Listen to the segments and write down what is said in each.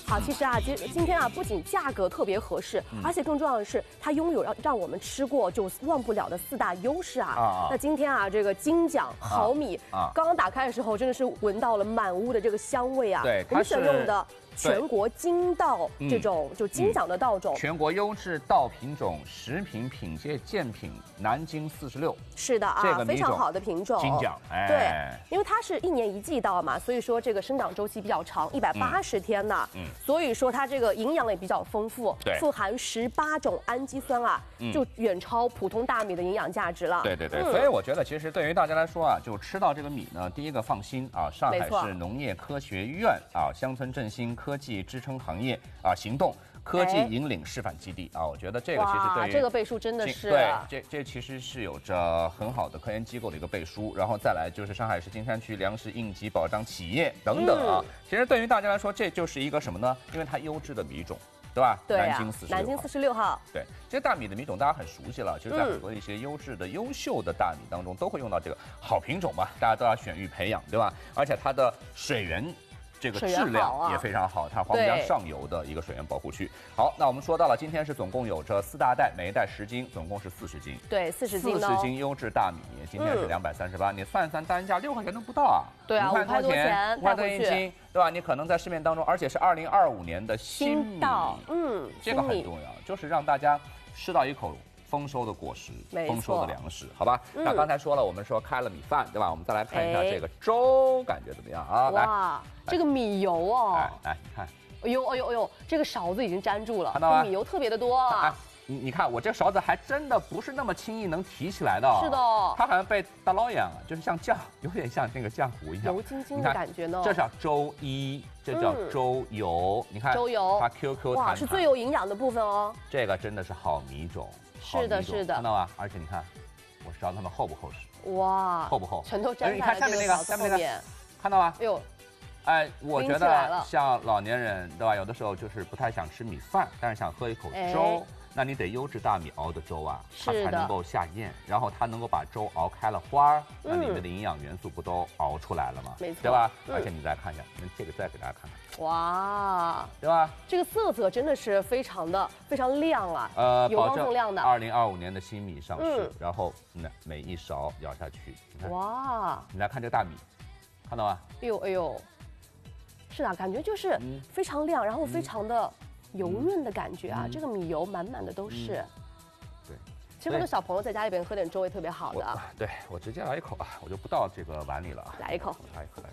好，其实啊，今天啊，不仅价格特别合适，而且更重要的是，它拥有让我们吃过就忘不了的4大优势啊。那今天啊，这个金奖好米刚刚打开的时候，真的是闻到了满屋的这个香味啊。 对， 我们选用的。全国金稻这种就金奖的稻种， 全国优质稻品种10品品阶鉴品南京46， 是的啊， 这个非常好的品种， 金奖，哎， 对，因为它是1年1季稻嘛，所以说这个生长周期比较长，180天呢，所以说它这个营养也比较丰富， 对， 富含18种氨基酸啊，就远超普通大米的营养价值了。 对，所以我觉得其实对于大家来说啊，就吃到这个米呢，第一个放心啊，上海市农业科学院啊，乡村振兴科技支撑行业啊行动科技引领示范基地啊，我觉得这个其实对于这个背书真的是对，这其实是有着很好的科研机构的一个背书，然后再来就是上海市金山区粮食应急保障企业等等啊，其实对于大家来说这就是一个什么呢？因为它优质的米种。对吧？ 对啊， 南京46号。 对，这个大米的米种大家很熟悉了，其实在很多一些优质的、优秀的大米当中都会用到这个好品种嘛，大家都要选育培养，对吧？而且它的水源这个质量也非常好，它是黄浦江上游的一个水源保护区。好，那我们说到了，今天是总共有着4大袋，每一袋10斤，总共是40斤。 对，40斤 ，40斤优质大米，今天是238，你算一算单价6块钱都不到啊。 对啊，5块多钱，5 块多1斤，对吧？你可能在市面当中，而且是2025年的新米，这个很重要，就是让大家吃到一口丰收的果实，丰收的粮食，好吧？那刚才说了，我们说开了米饭，对吧？我们再来看一下这个粥，感觉怎么样啊？ 哇，这个米油哦， 来，你看， 哎呦，这个勺子已经粘住了， 看到吗？ 米油特别的多啊。 你看我这勺子还真的不是那么轻易能提起来的， 是的， 它好像被打捞一样啊，就是像酱，有点像那个浆糊一样， 油晶晶的感觉呢。 这叫粥衣，这叫粥油，你看粥油， 它 QQ 弹， 是最有营养的部分哦。 这个真的是好米种， 是的， 看到吗？而且你看，我勺子它们厚不厚实？ 哇， 厚不厚？ 全都粘在你看下面那个，看到吗？ 哎呦。 哎，我觉得像老年人对吧，有的时候就是不太想吃米饭，但是想喝一口粥，那你得优质大米熬的粥啊，它才能够下咽，然后它能够把粥熬开了花儿，那里面的营养元素不都熬出来了吗？ 没错， 对吧？而且你再看一下，这个再给大家看看， 哇， 对吧？ 这个色泽真的是非常亮啊，油光锃亮的。 2025年的新米上市，然后每一勺舀下去，你看， 哇， 你来看这个大米，看到吗？ 哎呦。是啊，感觉就是非常亮，然后非常的油润的感觉啊，这个米油满满的都是。 对， 其实很多小朋友在家里边喝点粥也特别好的。 对，我直接来一口啊，我就不倒这个碗里了啊。 来一口。 来一口。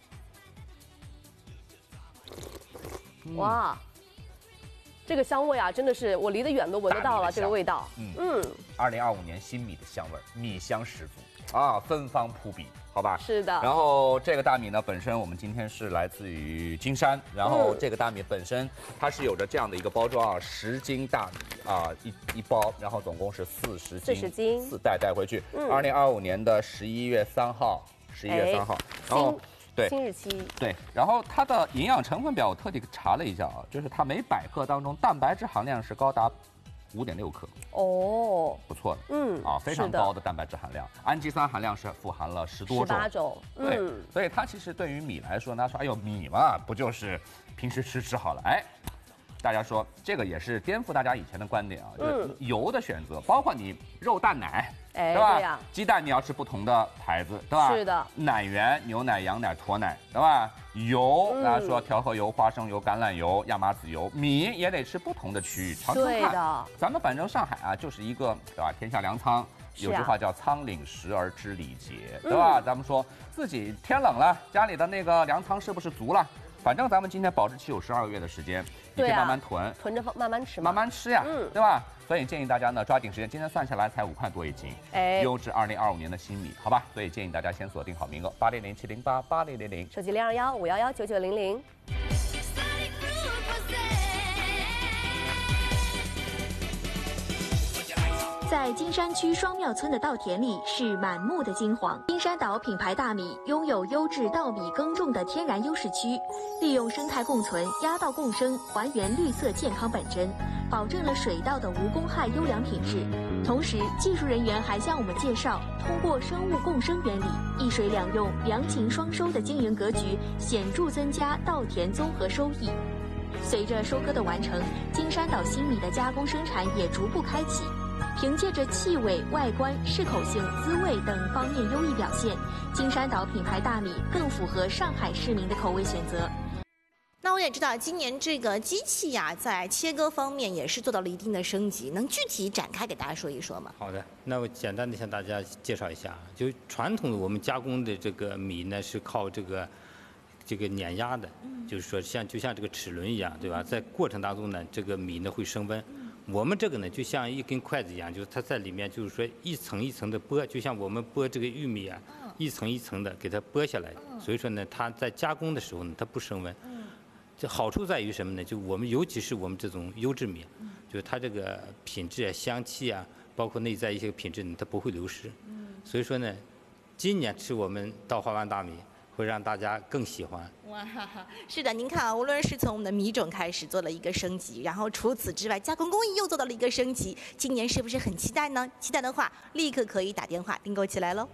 哇，这个香味啊，真的是我离得远都闻得到了，这个味道。 2025年新米的香味，米香十足啊，芬芳扑鼻。好吧， 是的。 然后这个大米呢，本身我们今天是来自于金山，然后这个大米本身它是有着这样的一个包装啊，10斤大米啊一包，然后总共是40斤，4袋带回去。2025年的11月3号，然后对新日期对，然后它的营养成分表我特地查了一下啊，就是它每100克当中蛋白质含量是高达5.6克哦， 不错的，非常高的蛋白质含量，氨基酸含量是富含了10多种 ，18种， 对，所以它其实对于米来说呢，说哎呦米嘛，不就是平时吃好了，哎，大家说这个也是颠覆大家以前的观点啊，就是油的选择，包括你肉蛋奶，对吧？ 对呀， 鸡蛋你要吃不同的牌子，对吧？ 是的， 奶源牛奶、羊奶、驼奶，对吧？油，大家说调和油、花生油、橄榄油、亚麻籽油，米也得吃不同的区域，尝尝看。 对的， 咱们反正上海啊，就是一个对吧？天下粮仓，有句话叫仓廪实而知礼节，对吧？咱们说自己天冷了，家里的那个粮仓是不是足了？反正咱们今天保质期有12个月的时间，你可以慢慢囤， 囤着放，慢慢吃嘛， 慢慢吃呀，对吧？所以建议大家呢抓紧时间，今天算下来才5块多1斤，优质2025年的新米，好吧？所以建议大家先锁定好名额，8007088000， 手机0215119900。 在金山区双庙村的稻田里是满目的金黄。金山岛品牌大米拥有优质稻米耕种的天然优势区，利用生态共存、压稻共生，还原绿色健康本真，保证了水稻的无公害优良品质。同时，技术人员还向我们介绍，通过生物共生原理，一水两用、良禽双收的经营格局，显著增加稻田综合收益。 随着收割的完成，金山岛新米的加工生产也逐步开启。凭借着气味、外观、适口性、滋味等方面优异表现，金山岛品牌大米更符合上海市民的口味选择。 那我也知道，今年这个机器呀，在切割方面也是做到了一定的升级，能具体展开给大家说一说吗？ 好的，那我简单的向大家介绍一下，就传统的我们加工的这个米呢，是靠这个碾压的，就是说就像这个齿轮一样，对吧？在过程当中呢，这个米呢会升温。我们这个呢，就像一根筷子一样，就是它在里面，就是说一层一层的剥，就像我们剥这个玉米啊，一层一层的给它剥下来。所以说呢，它在加工的时候呢，它不升温。这好处在于什么呢？就我们尤其是我们这种优质米，就是它这个品质啊、香气啊，包括内在一些品质呢，它不会流失。所以说呢，今年吃我们稻花湾大米，会让大家更喜欢。 哇，是的，您看啊，无论是从我们的米种开始做了一个升级，然后除此之外，加工工艺又做到了一个升级，今年是不是很期待呢？期待的话，立刻可以打电话订购起来喽。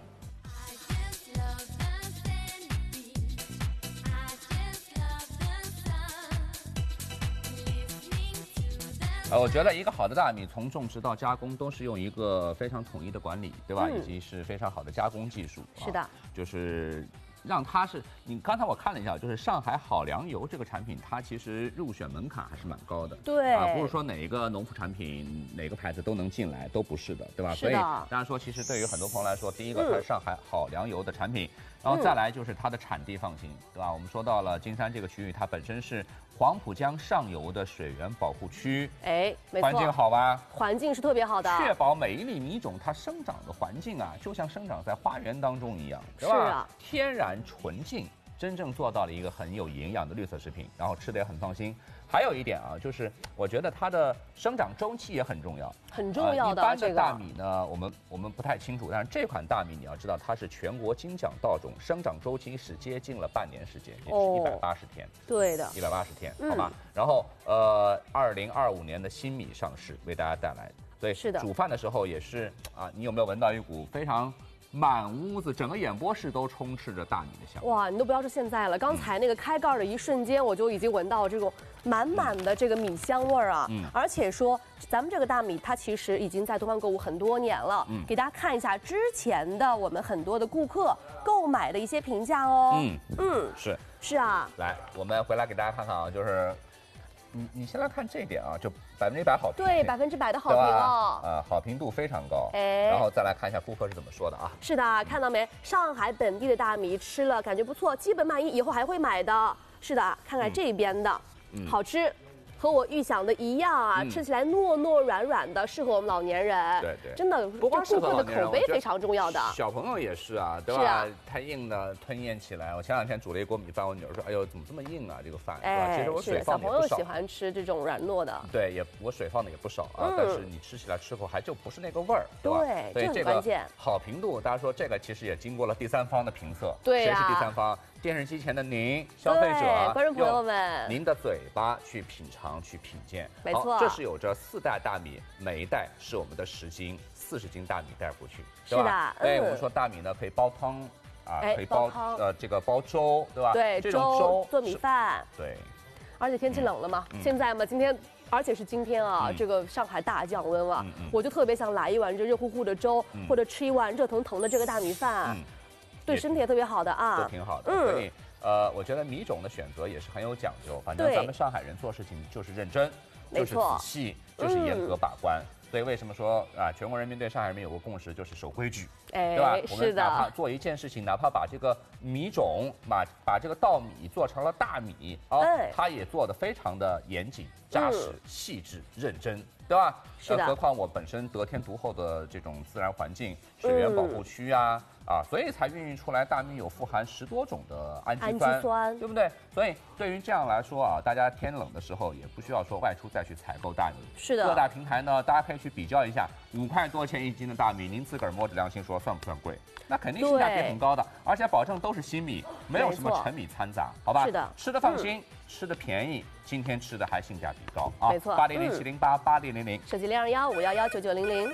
我觉得一个好的大米，从种植到加工，都是用一个非常统一的管理，对吧？以及是非常好的加工技术。 是的， 就是让它是你刚才我看了一下，就是上海好粮油这个产品，它其实入选门槛还是蛮高的。 对啊， 不是说哪一个农副产品哪个牌子都能进来，都不是的，对吧？ 是的。 所以当然说，其实对于很多朋友来说，第一个它是上海好粮油的产品，然后再来就是它的产地放心，对吧？我们说到了金山这个区域，它本身是黄浦江上游的水源保护区， 哎，没错， 环境好吧？ 环境是特别好的， 确保每一粒米种它生长的环境啊，就像生长在花园当中一样，对吧？ 是啊， 天然纯净，真正做到了一个很有营养的绿色食品，然后吃的也很放心。还有一点啊，就是我觉得它的生长周期也很重要， 很重要的。 一般的大米呢，我们不太清楚，但是这款大米你要知道，它是全国金奖稻种，生长周期是接近了半年时间，也就是180天。 对的 ，180天，好吧。然后2025年的新米上市，为大家带来，所以是的， 煮饭的时候也是啊，你有没有闻到一股非常满屋子整个演播室都充斥着大米的香味？ 哇，你都不要说现在了，刚才那个开盖的一瞬间，我就已经闻到这种满满的这个米香味儿啊！而且说咱们这个大米，它其实已经在东方购物很多年了。给大家看一下之前的我们很多的顾客购买的一些评价哦。是啊。来， 我们回来给大家看看啊，就是你先来看这一点啊，就100%好评。 对，100%的好评哦。 好评度非常高。然后再来看一下顾客是怎么说的啊？ 是的，看到没？上海本地的大米吃了感觉不错，基本满意，以后还会买的。是的，看看这边的。好吃，和我预想的一样啊，吃起来糯糯软软的，适合我们老年人。 对， 真的， 不光顾客的口碑非常重要的。 小朋友也是啊，对吧？是啊，太硬的吞咽起来。我前2天煮了一锅米饭，我女儿说：“哎呦，怎么这么硬啊？这个饭。” 哎， 其实我水放的也不少。 小朋友喜欢吃这种软糯的。 对，我水放的也不少啊，但是你吃起来吃后还就不是那个味儿，对吧？ 对， 所以这个好评度，大家说这个其实也经过了第三方的评测。 对谁是第三方？电视机前的您，消费者， 观众朋友们， 您的嘴巴去品尝、去品鉴。 没错， 这是有着4袋大米，每一袋是我们的10斤，40斤大米带过去， 对吧？ 对，我们说大米呢可以煲汤啊，可以煲这个煲粥，对吧？ 对， 这种粥做米饭。 对， 而且天气冷了嘛，现在嘛，今天。而且是今天啊，这个上海大降温了，我就特别想来一碗这热乎乎的粥，或者吃一碗热腾腾的这个大米饭，对身体也特别好的啊， 都挺好的。所以我觉得米种的选择也是很有讲究，反正咱们上海人做事情就是认真，就是仔细，就是严格把关。所以为什么说啊，全国人民对上海人民有个共识，就是守规矩，对吧？我们哪怕做一件事情，哪怕把这个米种把这个稻米做成了大米啊，它也做得非常的严谨、扎实、细致、认真，对吧？ 是的。 何况我本身得天独厚的这种自然环境、水源保护区啊，所以才孕育出来大米有富含10多种的氨基酸，对不对？所以对于这样来说啊，大家天冷的时候也不需要说外出再去采购大米。 是的。 各大平台呢，大家可以去比较一下，5块多钱1斤的大米，您自个儿摸着良心说算不算贵？那肯定性价比很高的，而且保证都是新米，没有什么陈米掺杂，好吧？ 是的。 吃的放心，吃的便宜，今天吃的还性价比高啊！ 没错。 800-708-8000， 手机0215119900。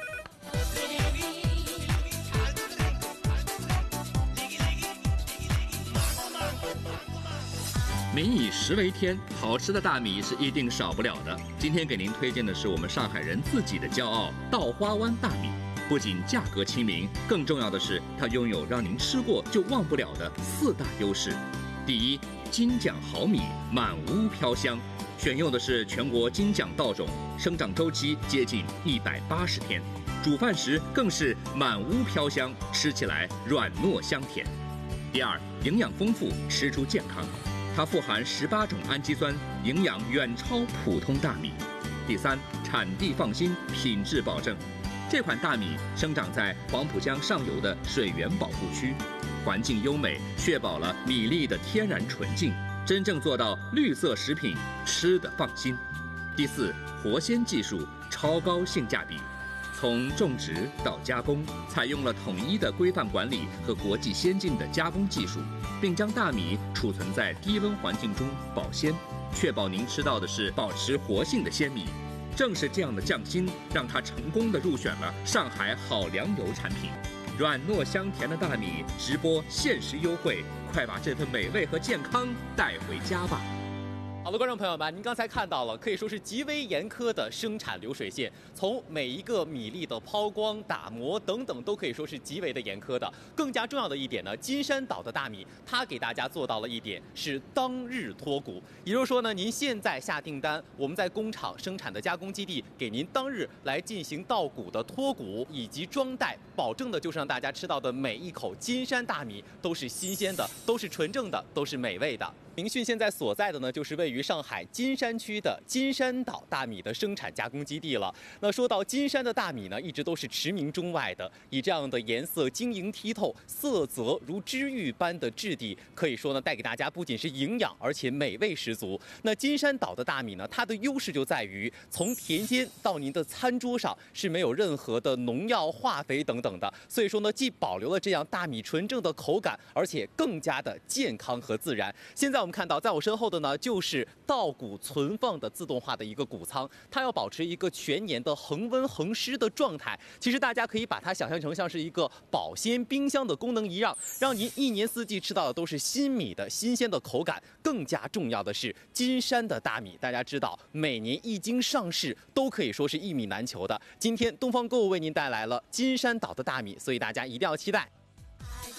民以食为天，好吃的大米是一定少不了的。今天给您推荐的是我们上海人自己的骄傲——稻花湾大米。不仅价格亲民，更重要的是它拥有让您吃过就忘不了的4大优势。第一，金奖好米，满屋飘香。选用的是全国金奖稻种，生长周期接近180天，煮饭时更是满屋飘香，吃起来软糯香甜。第二，营养丰富，吃出健康。它富含18种氨基酸，营养远超普通大米。第三，产地放心，品质保证。这款大米生长在黄浦江上游的水源保护区，环境优美，确保了米粒的天然纯净，真正做到绿色食品，吃得放心。第四，活鲜技术，超高性价比。从种植到加工，采用了统一的规范管理和国际先进的加工技术，并将大米储存在低温环境中保鲜，确保您吃到的是保持活性的鲜米。正是这样的匠心，让它成功地入选了上海好粮油产品。软糯香甜的大米直播限时优惠，快把这份美味和健康带回家吧。 好的，观众朋友们，您刚才看到了可以说是极为严苛的生产流水线，从每一个米粒的抛光、打磨等等，都可以说是极为的严苛的。更加重要的一点呢，金山岛的大米，它给大家做到了一点是当日脱谷，也就是说呢，您现在下订单，我们在工厂生产的加工基地给您当日来进行稻谷的脱谷以及装袋，保证的就是让大家吃到的每一口金山大米都是新鲜的，都是纯正的，都是美味的。明讯现在所在的呢，就是位于上海金山区的金山岛大米的生产加工基地了。那说到金山的大米呢，一直都是驰名中外的，以这样的颜色晶莹剔透、色泽如知玉般的质地，可以说呢，带给大家不仅是营养，而且美味十足。那金山岛的大米呢，它的优势就在于从田间到您的餐桌上是没有任何的农药、化肥等等的，所以说呢，既保留了这样大米纯正的口感，而且更加的健康和自然。现在我们看到，在我身后的呢，就是稻谷存放的自动化的一个谷仓，它要保持一个全年的恒温恒湿的状态。其实大家可以把它想象成像是一个保鲜冰箱的功能一样，让您一年四季吃到的都是新米的新鲜的口感。更加重要的是，金山的大米，大家知道每年一经上市都可以说是一米难求的。今天东方购物为您带来了金山岛的大米，所以大家一定要期待。